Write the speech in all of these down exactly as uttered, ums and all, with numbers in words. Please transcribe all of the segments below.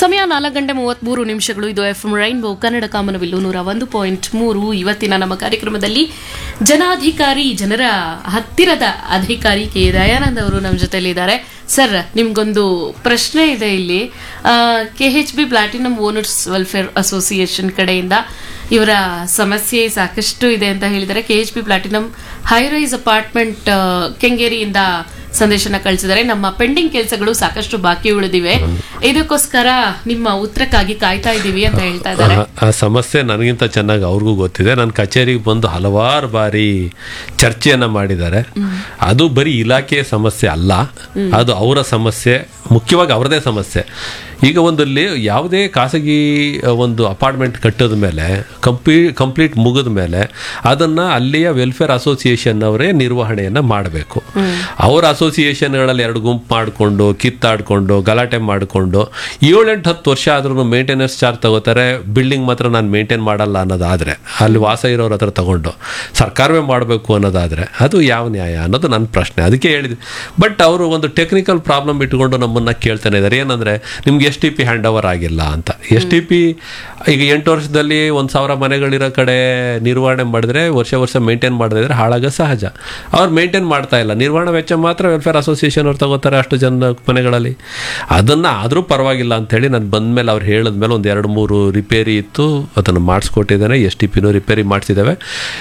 ಸಮಯ ನಾಲ್ಕು ಗಂಟೆ ಮೂವತ್ಮೂರು ನಿಮಿಷಗಳು. ಇದು ಎಫ್ ಎಂ ರೈನ್ಬೋ ಕನ್ನಡ ಕಾಮನವಿಲ್ಲು ನೂರ ಒಂದು ಪಾಯಿಂಟ್ ಮೂರು. ಇವತ್ತಿನ ನಮ್ಮ ಕಾರ್ಯಕ್ರಮದಲ್ಲಿ ಜನಾಧಿಕಾರಿ, ಜನರ ಹತ್ತಿರದ ಅಧಿಕಾರಿ ಕೆ ದಯಾನಂದ್ ಅವರು ನಮ್ಮ ಜೊತೆಲಿದ್ದಾರೆ. ಸರ್, ನಿಮ್ಗೊಂದು ಪ್ರಶ್ನೆ ಇದೆ ಇಲ್ಲಿ. K H B platinum owners welfare association ಕಡೆಯಿಂದ ಇವರ ಸಮಸ್ಯೆ ಸಾಕಷ್ಟು ಇದೆ ಅಂತ ಹೇಳಿದರೆ. K H B platinum high-rise apartment ಕೆಂಗೇರಿಯಿಂದ ಸಂದೇಶನ ಕಳಿಸಿದರೆ, ನಮ್ಮ ಪೆಂಡಿಂಗ್ ಕೆಲಸಗಳು ಸಾಕಷ್ಟು ಬಾಕಿ ಉಳಿದಿವೆ, ಇದಕ್ಕೋಸ್ಕರ ನಿಮ್ಮ ಉತ್ತರಕ್ಕಾಗಿ ಕಾಯ್ತಾ ಇದ್ದೀವಿ ಅಂತ ಹೇಳ್ತಾ ಇದ್ದಾರೆ. ಆ ಸಮಸ್ಯೆ ನನಗಿಂತ ಚೆನ್ನಾಗಿ ಅವ್ರಿಗೂ ಗೊತ್ತಿದೆ. ನನ್ನ ಕಚೇರಿಗೆ ಬಂದು ಹಲವಾರು ಬಾರಿ ಚರ್ಚೆಯನ್ನ ಮಾಡಿದ್ದಾರೆ. ಅದು ಬರೀ ಇಲಾಖೆಯ ಸಮಸ್ಯೆ ಅಲ್ಲ, ಅದು ಅವರ ಸಮಸ್ಯೆ, ಮುಖ್ಯವಾಗಿ ಅವರದೇ ಸಮಸ್ಯೆ. ಈಗ ಒಂದು ಯಾವುದೇ ಖಾಸಗಿ ಒಂದು ಅಪಾರ್ಟ್ಮೆಂಟ್ ಕಟ್ಟದ ಮೇಲೆ ಕಂಪ್ಲೀ ಕಂಪ್ಲೀಟ್ ಮುಗಿದ ಮೇಲೆ ಅದನ್ನು ಅಲ್ಲಿಯ ವೆಲ್ಫೇರ್ ಅಸೋಸಿಯೇಷನ್ ಅವರೇ ನಿರ್ವಹಣೆಯನ್ನು ಮಾಡಬೇಕು. ಅವರ ಅಸೋಸಿಯೇಷನ್ಗಳಲ್ಲಿ ಎರಡು ಗುಂಪು ಮಾಡಿಕೊಂಡು ಕಿತ್ತಾಡಿಕೊಂಡು ಗಲಾಟೆ ಮಾಡಿಕೊಂಡು ಏಳೆಂಟು ಹತ್ತು ವರ್ಷ ಆದ್ರೂ ಮೇಂಟೆನೆನ್ಸ್ ಚಾರ್ಜ್ ತಗೋತಾರೆ. ಬಿಲ್ಡಿಂಗ್ ಮಾತ್ರ ನಾನು ಮೇಂಟೈನ್ ಮಾಡಲ್ಲ ಅನ್ನೋದಾದರೆ, ಅಲ್ಲಿ ವಾಸ ಇರೋರ ಹತ್ರ ತಗೊಂಡು ಸರ್ಕಾರವೇ ಮಾಡಬೇಕು ಅನ್ನೋದಾದರೆ ಅದು ಯಾವ ನ್ಯಾಯ ಅನ್ನೋದು ನನ್ನ ಪ್ರಶ್ನೆ. ಅದಕ್ಕೆ ಹೇಳಿದ್ವಿ. ಬಟ್ ಅವರು ಒಂದು ಟೆಕ್ನಿಕಲ್ ಪ್ರಾಬ್ಲಮ್ ಇಟ್ಕೊಂಡು ನಮ್ಮನ್ನು ಕೇಳ್ತಾನೆ ಇದ್ದಾರೆ. ಏನಂದರೆ, ನಿಮ್ಗೆ S T P hand over ಆಗಿಲ್ಲ ಅಂತ. ಎಸ್ ಟಿ ಪಿ ಈಗ ಎಂಟು ವರ್ಷದಲ್ಲಿ ಒಂದು ಸಾವಿರ ಮನೆಗಳಿರೋ ಕಡೆ ನಿರ್ವಹಣೆ ಮಾಡಿದ್ರೆ, ವರ್ಷ ವರ್ಷ ಮೇಂಟೈನ್ ಮಾಡಿದ್ರೆ ಹಾಳಾಗ ಸಹಜ. ಅವ್ರು ಮೇಂಟೈನ್ ಮಾಡ್ತಾ ಇಲ್ಲ. ನಿರ್ವಹಣಾ ವೆಚ್ಚ ಮಾತ್ರ ವೆಲ್ಫೇರ್ ಅಸೋಸಿಯೇಷನ್ ಅವ್ರು ತಗೋತಾರೆ ಅಷ್ಟು ಜನ ಮನೆಗಳಲ್ಲಿ. ಅದನ್ನು ಆದರೂ ಪರವಾಗಿಲ್ಲ ಅಂಥೇಳಿ ನಾನು ಬಂದಮೇಲೆ ಅವ್ರು ಹೇಳಿದ್ಮೇಲೆ ಒಂದು ಎರಡು ಮೂರು ರಿಪೇರಿ ಇತ್ತು, ಅದನ್ನು ಮಾಡಿಸ್ಕೊಟ್ಟಿದ್ದೇನೆ. S T ಪಿನೂ repair ಮಾಡಿಸಿದ್ದೇವೆ.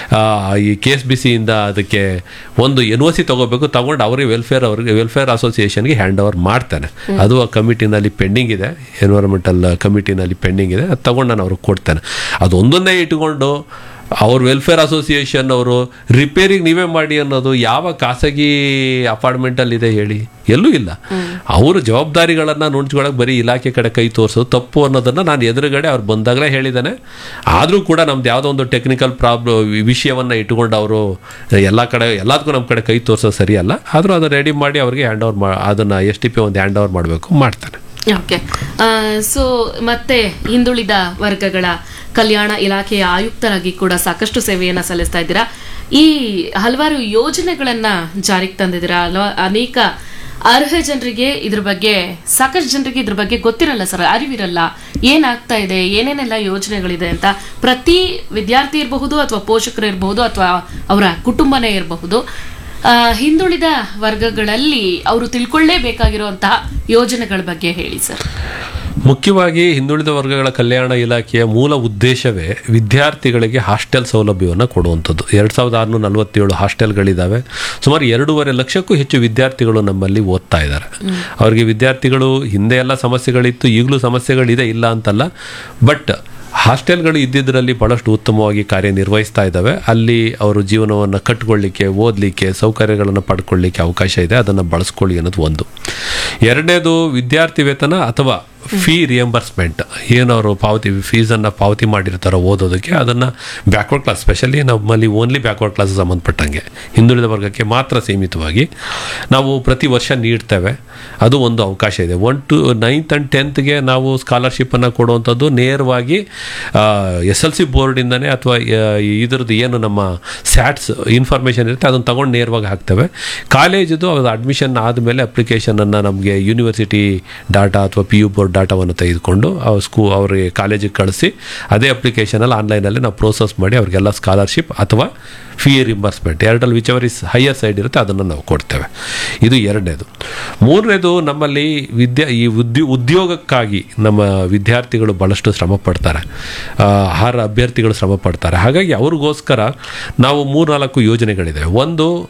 ಈ ಕೆ ಎಸ್ ಬಿ ಸಿಯಿಂದ ಅದಕ್ಕೆ ಒಂದು ಎನ್ ಒ ಸಿ ತೊಗೋಬೇಕು, ತೊಗೊಂಡು ಅವ್ರಿಗೆ ವೆಲ್ಫೇರ್ ಅವ್ರಿಗೆ ವೆಲ್ಫೇರ್ ಅಸೋಸಿಯೇಷನ್ಗೆ ಹ್ಯಾಂಡ್ ಓವರ್ ಮಾಡ್ತಾನೆ. ಅದು ಆ ಕಮಿಟಿನಲ್ಲಿ ಪೆಂಡಿಂಗ್ ಇದೆ, ಎನ್ವೈರನ್ಮೆಂಟಲ್ ಕಮಿಟಿನಲ್ಲಿ ಪೆಂಡಿಂಗ್ ಇದೆ. ಅದು ತಗೊಂಡು ನಾನು ಅವ್ರಿಗೆ ಕೊಡ್ತೇನೆ. ಅದೊಂದನ್ನೇ ಇಟ್ಕೊಂಡು ಅವ್ರ ವೆಲ್ಫೇರ್ ಅಸೋಸಿಯೇಷನ್ ಅವರು ರಿಪೇರಿಗೆ ನೀವೇ ಮಾಡಿ ಅನ್ನೋದು ಯಾವ ಖಾಸಗಿ ಅಪಾರ್ಟ್ಮೆಂಟಲ್ಲಿ ಇದೆ ಹೇಳಿ? ಎಲ್ಲೂ ಇಲ್ಲ. ಅವರು ಜವಾಬ್ದಾರಿಗಳನ್ನು ನುಣ್ಚ್ಕೊಳಕ್ಕೆ ಬರೀ ಇಲಾಖೆ ಕಡೆ ಕೈ ತೋರಿಸೋದು ತಪ್ಪು ಅನ್ನೋದನ್ನು ನಾನು ಎದುರುಗಡೆ ಅವ್ರು ಬಂದಾಗಲೇ ಹೇಳಿದ್ದಾನೆ. ಆದರೂ ಕೂಡ ನಮ್ದು ಯಾವುದೋ ಒಂದು ಟೆಕ್ನಿಕಲ್ ಪ್ರಾಬ್ಲಮ್ ವಿಷಯವನ್ನು ಇಟ್ಕೊಂಡು ಅವರು ಎಲ್ಲ ಕಡೆ ಎಲ್ಲದಕ್ಕೂ ನಮ್ಮ ಕಡೆ ಕೈ ತೋರಿಸೋದು ಸರಿಯಲ್ಲ. ಆದರೂ ಅದನ್ನು ರೆಡಿ ಮಾಡಿ ಅವ್ರಿಗೆ ಹ್ಯಾಂಡ್ ಓವರ್ ಮಾ ಅದನ್ನು ಎಸ್ ಟಿ ಪಿ ಒಂದು ಹ್ಯಾಂಡ್ ಓವರ್ ಮಾಡಬೇಕು, ಮಾಡ್ತಾನೆ. ಓಕೆ. ಸೊ ಮತ್ತೆ ಹಿಂದುಳಿದ ವರ್ಗಗಳ ಕಲ್ಯಾಣ ಇಲಾಖೆಯ ಆಯುಕ್ತರಾಗಿ ಕೂಡ ಸಾಕಷ್ಟು ಸೇವೆಯನ್ನು ಸಲ್ಲಿಸ್ತಾ ಇದ್ದೀರಾ. ಈ ಹಲವಾರು ಯೋಜನೆಗಳನ್ನ ಜಾರಿಗೆ ತಂದಿದ್ದೀರಾ. ಅಲ್ವಾ? ಅನೇಕ ಅರ್ಹ ಜನರಿಗೆ ಇದ್ರ ಬಗ್ಗೆ, ಸಾಕಷ್ಟು ಜನರಿಗೆ ಇದ್ರ ಬಗ್ಗೆ ಗೊತ್ತಿರಲ್ಲ ಸರ್, ಅರಿವಿರಲ್ಲ. ಏನಾಗ್ತಾ ಇದೆ, ಏನೇನೆಲ್ಲ ಯೋಜನೆಗಳಿದೆ ಅಂತ. ಪ್ರತಿ ವಿದ್ಯಾರ್ಥಿ ಇರಬಹುದು, ಅಥವಾ ಪೋಷಕರು ಇರಬಹುದು, ಅಥವಾ ಅವರ ಕುಟುಂಬನೇ ಇರಬಹುದು, ಹಿಂದುಳಿದ ವರ್ಗಗಳಲ್ಲಿ ಅವರು ತಿಳ್ಕೊಳ್ಳೇಬೇಕಾಗಿರುವಂತಹ ಯೋಜನೆಗಳ ಬಗ್ಗೆ ಹೇಳಿ ಸರ್. ಮುಖ್ಯವಾಗಿ ಹಿಂದುಳಿದ ವರ್ಗಗಳ ಕಲ್ಯಾಣ ಇಲಾಖೆಯ ಮೂಲ ಉದ್ದೇಶವೇ ವಿದ್ಯಾರ್ಥಿಗಳಿಗೆ ಹಾಸ್ಟೆಲ್ ಸೌಲಭ್ಯವನ್ನು ಕೊಡುವಂಥದ್ದು. ಎರಡು ಸಾವಿರದ ಆರುನೂರ ನಲವತ್ತೇಳು ಹಾಸ್ಟೆಲ್ಗಳಿದ್ದಾವೆ. ಸುಮಾರು ಎರಡೂವರೆ ಲಕ್ಷಕ್ಕೂ ಹೆಚ್ಚು ವಿದ್ಯಾರ್ಥಿಗಳು ನಮ್ಮಲ್ಲಿ ಓದ್ತಾ ಇದ್ದಾರೆ. ಅವರಿಗೆ ವಿದ್ಯಾರ್ಥಿಗಳು ಹಿಂದೆ ಎಲ್ಲ ಸಮಸ್ಯೆಗಳಿತ್ತು, ಈಗಲೂ ಸಮಸ್ಯೆಗಳಿದೆ, ಇಲ್ಲ ಅಂತಲ್ಲ. ಬಟ್ ಹಾಸ್ಟೆಲ್ಗಳು ಇದ್ದಿದ್ದರಲ್ಲಿ ಭಾಳಷ್ಟು ಉತ್ತಮವಾಗಿ ಕಾರ್ಯನಿರ್ವಹಿಸ್ತಾ ಇದ್ದಾವೆ. ಅಲ್ಲಿ ಅವರು ಜೀವನವನ್ನು ಕಟ್ಕೊಳ್ಳಿಕ್ಕೆ, ಓದಲಿಕ್ಕೆ, ಸೌಕರ್ಯಗಳನ್ನು ಪಡ್ಕೊಳ್ಳಿಕ್ಕೆ ಅವಕಾಶ ಇದೆ. ಅದನ್ನು ಬಳಸ್ಕೊಳ್ಳಿ ಅನ್ನೋದು ಒಂದು. ಎರಡನೇದು, ವಿದ್ಯಾರ್ಥಿ ವೇತನ ಅಥವಾ ಫೀ ರಿಯಂಬರ್ಸ್ಮೆಂಟ್. ಏನವರು ಪಾವತಿ ಫೀಸನ್ನು ಪಾವತಿ ಮಾಡಿರ್ತಾರೋ ಓದೋದಕ್ಕೆ, ಅದನ್ನು ಬ್ಯಾಕ್ವರ್ಡ್ ಕ್ಲಾಸ್, ಸ್ಪೆಷಲಿ ನಮ್ಮಲ್ಲಿ ಓನ್ಲಿ ಬ್ಯಾಕ್ವರ್ಡ್ ಕ್ಲಾಸ್ ಸಂಬಂಧಪಟ್ಟಂಗೆ ಹಿಂದುಳಿದ ವರ್ಗಕ್ಕೆ ಮಾತ್ರ ಸೀಮಿತವಾಗಿ ನಾವು ಪ್ರತಿ ವರ್ಷ ನೀಡ್ತೇವೆ. ಅದು ಒಂದು ಅವಕಾಶ ಇದೆ. ಒನ್ ಟು ನೈನ್ತ್ ಆ್ಯಂಡ್ ಟೆಂತ್ಗೆ ನಾವು ಸ್ಕಾಲರ್ಶಿಪ್ಪನ್ನು ಕೊಡುವಂಥದ್ದು ನೇರವಾಗಿ ಎಸ್ ಎಲ್ ಸಿ ಬೋರ್ಡಿಂದನೇ, ಅಥವಾ ಇದ್ರದ್ದು ಏನು ನಮ್ಮ ಸ್ಯಾಟ್ಸ್ ಇನ್ಫಾರ್ಮೇಷನ್ ಇರುತ್ತೆ ಅದನ್ನು ತಗೊಂಡು ನೇರವಾಗಿ ಹಾಕ್ತೇವೆ. ಕಾಲೇಜಿದು ಅದು ಅಡ್ಮಿಷನ್ ಆದಮೇಲೆ ಅಪ್ಲಿಕೇಶನನ್ನು ನಮಗೆ ಯೂನಿವರ್ಸಿಟಿ ಡಾಟಾ ಅಥವಾ ಪಿ ಯು ಬೋರ್ಡ್ ಡಾಟಾವನ್ನು ತೆಗೆದುಕೊಂಡು ಸ್ಕೂ ಅವರಿಗೆ ಕಾಲೇಜಿಗೆ ಕಳಿಸಿ ಅದೇ ಅಪ್ಲಿಕೇಶನಲ್ಲಿ ಆನ್ಲೈನಲ್ಲಿ ನಾವು ಪ್ರೋಸೆಸ್ ಮಾಡಿ ಅವರಿಗೆಲ್ಲ ಸ್ಕಾಲರ್ಶಿಪ್ ಅಥವಾ ಫೀ ರಿಂಬರ್ಸ್ಮೆಂಟ್ ಎರಡರಲ್ಲಿ which ever is higher side ಇರುತ್ತೆ ಅದನ್ನು ನಾವು ಕೊಡ್ತೇವೆ. ಇದು ಎರಡನೇದು. ಮೂರನೇದು, ನಮ್ಮಲ್ಲಿ ವಿದ್ಯಾ ಈ ಉದ್ಯೋ ಉದ್ಯೋಗಕ್ಕಾಗಿ ನಮ್ಮ ವಿದ್ಯಾರ್ಥಿಗಳು ಭಾಳಷ್ಟು ಶ್ರಮ ಪಡ್ತಾರೆ, ಆಹಾರ ಅಭ್ಯರ್ಥಿಗಳು ಶ್ರಮ ಪಡ್ತಾರೆ. ಹಾಗಾಗಿ ಅವ್ರಿಗೋಸ್ಕರ ನಾವು ಮೂರ್ನಾಲ್ಕು ಯೋಜನೆಗಳಿದೆ. ಒಂದು,